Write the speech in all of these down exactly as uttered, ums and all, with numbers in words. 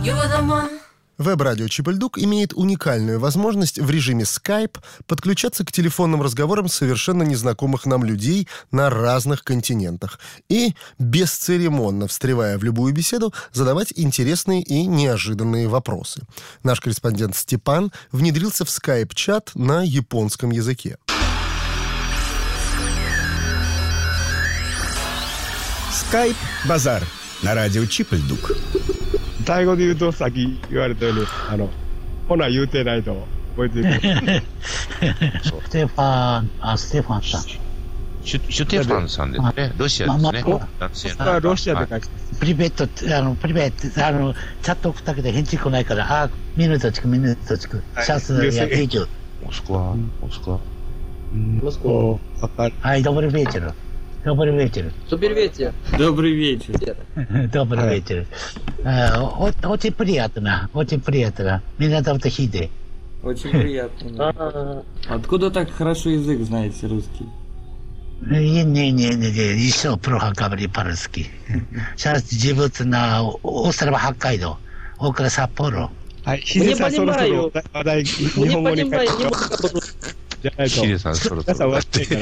Веб-радио Чип-и-Ль-Дук имеет уникальную возможность в режиме Skype подключаться к телефонным разговорам совершенно незнакомых нам людей на разных континентах и, бесцеремонно встревая в любую беседу, задавать интересные и неожиданные вопросы. Наш корреспондент Степан внедрился в Skype-чат на японском языке. Skype-базар на радио Чип-и-Ль-Дук. タイ語で言うとさっき言われたようにあのほな言うてないと覚えてるステファンあステファンさんシュ, シュテファンさんですね。ロシアですね。 まあ男性の。 これはロシアで書いてプリベットあのプリベットあのチャット送ったけど返事来ないからあミヌトチクミヌトチクシャスやエジュモスクワモスクワモスクワわかるはいドブルベーチェルДобрый вечер. Добрый вечер. Добрый вечер. Добрый вечер. Очень приятно. Очень приятно. Меня зовут Хиде. Очень приятно. Откуда так хорошо язык знаете русский? Не-не-не, еще плохо говорю по-русски. Сейчас живут на острове Хоккайдо, около Саппоро. Не понимаю. Не понимаю. ヒデさんそろそろ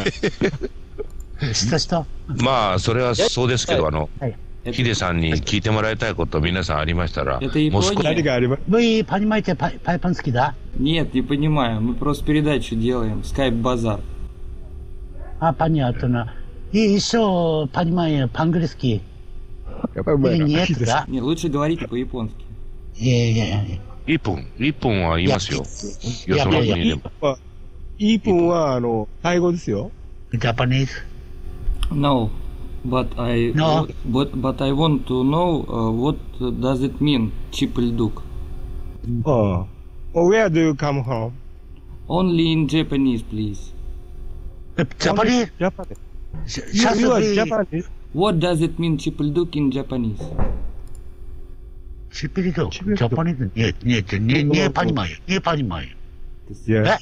まあそれはそうですけど、あのヒデさんに聞いてもらいたいこと皆さんありましたら、 モスクワ。 Вы понимаете по-японски, да? Нет, не понимаю. Мы просто передачу делаем. Skype-базар. А, понятно. И еще понимаю по-английски. Или нет, да? Не, лучше говорите по-японски. 一分一分は言いますよ。よその国でも。 一分はあのタイ語ですよ。 Japanese? No, but I no. But, but I want to know uh, what does it mean, Chip-и-Ль-Дук? Oh, where do you come from? Only in Japanese, please. Japanese? Japanese. You are Japanese. What does it mean, Chip-и-Ль-Дук in Japanese? Chip-и-Ль-Дук? Japanese? Нет, нет, не, не понимаю, не понимаю. Yes.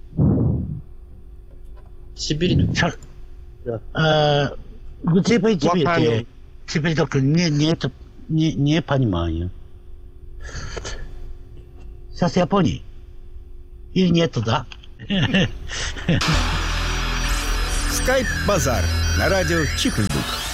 Чип-и-Ль-Дук. Где вы живете? Чип-и-Ль-Дук не, нет, не, не понимаю. Сейчас Япония? Или нет, да? Skype-базар на радио Чип-и-Ль-Дук.